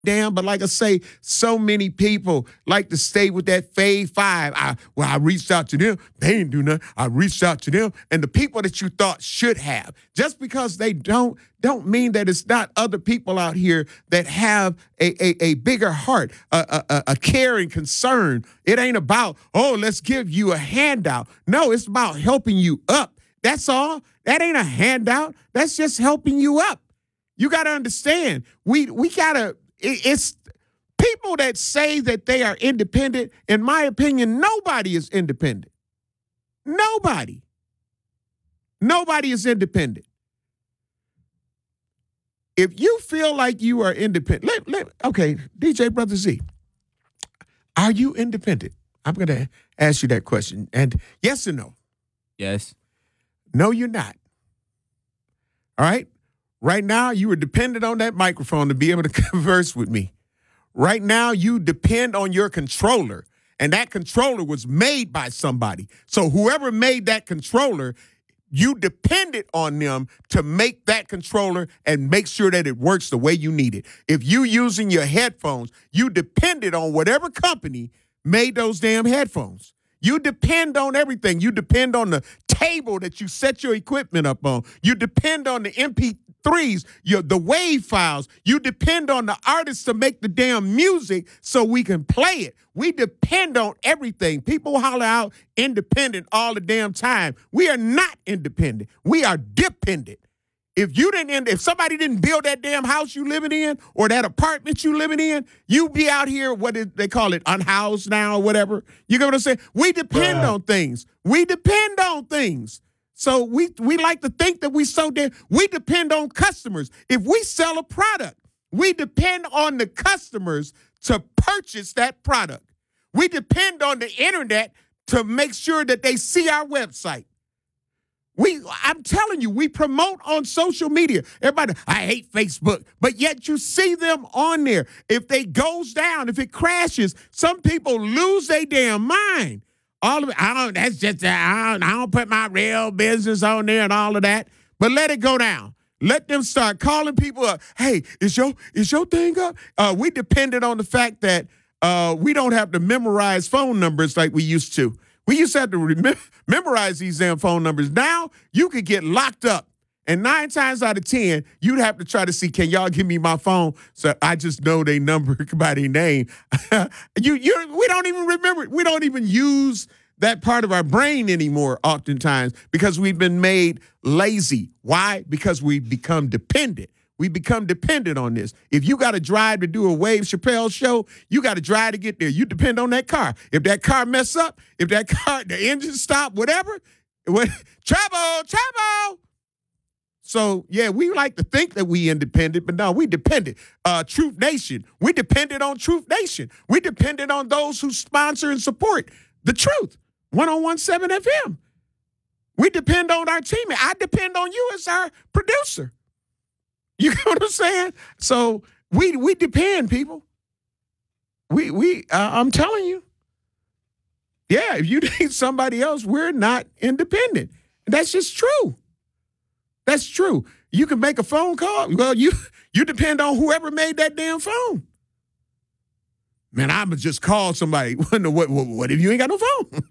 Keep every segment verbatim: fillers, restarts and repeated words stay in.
damn, but like I say, so many people like to stay with that fave five. I, well, I reached out to them. They didn't do nothing. I reached out to them. And the people that you thought should have, just because they don't, don't mean that it's not other people out here that have a, a, a bigger heart, a, a, a care and concern. It ain't about, oh, let's give you a handout. No, it's about helping you up. That's all. That ain't a handout. That's just helping you up. You got to understand, we we got to, it, it's people that say that they are independent. In my opinion, nobody is independent. Nobody. Nobody is independent. If you feel like you are independent, let, let, okay, D J Brother Z, are you independent? I'm going to ask you that question. And yes or no? Yes. No, you're not. All right? Right now, you are dependent on that microphone to be able to converse with me. Right now, you depend on your controller, and that controller was made by somebody. So whoever made that controller, you depended on them to make that controller and make sure that it works the way you need it. If you using your headphones, you depended on whatever company made those damn headphones. You depend on everything. You depend on the table that you set your equipment up on. You depend on the M P threes, your the wave files. You depend on the artists to make the damn music so we can play it. We depend on everything. People holler out independent all the damn time. We are not independent. We are dependent. If you didn't, if somebody didn't build that damn house you living in or that apartment you living in, you be out here, what is, they call it, unhoused now or whatever. You get what I'm saying? We depend uh. on things. We depend on things. So we we like to think that we so damn, we depend on customers. If we sell a product, we depend on the customers to purchase that product. We depend on the internet to make sure that they see our website. We, I'm telling you, we promote on social media. Everybody, I hate Facebook, but yet you see them on there. If they goes down, if it crashes, some people lose their damn mind. All of it, I don't, that's just, I don't, I don't put my real business on there and all of that, but let it go down. Let them start calling people up. Hey, is your, is your thing up? Uh, we depended on the fact that uh, we don't have to memorize phone numbers like we used to. We used to have to rem- memorize these damn phone numbers. Now you could get locked up. And nine times out of ten, you'd have to try to see, can y'all give me my phone so I just know their number by their name. you, you, we don't even remember it. We don't even use that part of our brain anymore oftentimes because we've been made lazy. Why? Because we become dependent. We become dependent on this. If you got to drive to do a Wave Chappelle show, you got to drive to get there. You depend on that car. If that car mess up, if that car, the engine stop, whatever, when, trouble, trouble. So, yeah, we like to think that we independent, but no, we dependent. Uh, Truth Nation, we depended on Truth Nation. We depended on those who sponsor and support the Truth, one oh one point seven F M. We depend on our team. I depend on you as our producer. You know what I'm saying? So we we depend, people. We we uh, I'm telling you. Yeah, if you need somebody else, we're not independent. And that's just true. That's true. You can make a phone call. Well, you you depend on whoever made that damn phone. Man, I'ma just call somebody. What, what, what if you ain't got no phone?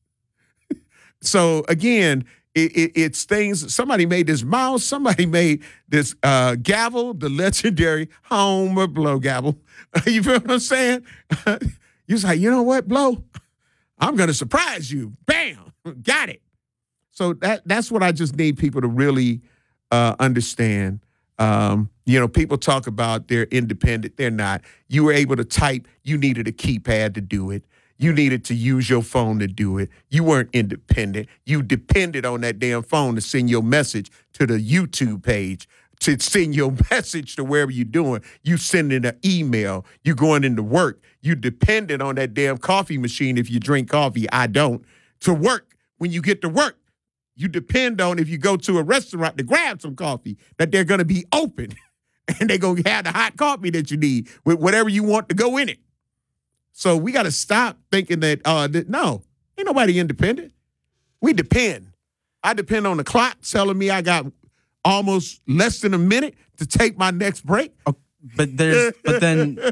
So again, It, it, it's things, somebody made this mouse, somebody made this uh, gavel, the legendary Homer Blow gavel. You feel what I'm saying? You was like, you know what, Blow? I'm going to surprise you. Bam, got it. So that that's what I just need people to really uh, understand. Um, you know, people talk about they're independent. They're not. You were able to type. You needed a keypad to do it. You needed to use your phone to do it. You weren't independent. You depended on that damn phone to send your message to the YouTube page, to send your message to wherever you're doing. You sending an email. You going into work. You depended on that damn coffee machine if you drink coffee. I don't. To work. When you get to work, you depend on if you go to a restaurant to grab some coffee, that they're going to be open and they're going to have the hot coffee that you need with whatever you want to go in it. So we got to stop thinking that, uh, that, no, ain't nobody independent. We depend. I depend on the clock telling me I got almost less than a minute to take my next break. Oh, but there's, but then